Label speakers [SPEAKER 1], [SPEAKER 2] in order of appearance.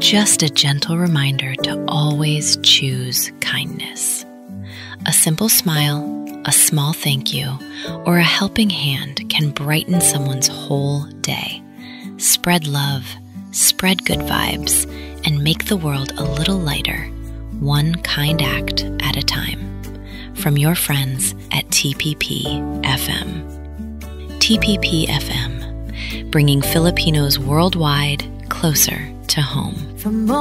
[SPEAKER 1] just a gentle reminder to always choose kindness. A simple smile, a small thank you, or a helping hand can brighten someone's whole day. Spread love, spread good vibes, and make the world a little lighter, one kind act at a time. From your friends at TPP FM. TPP FM, bringing Filipinos worldwide closer to home.
[SPEAKER 2] For more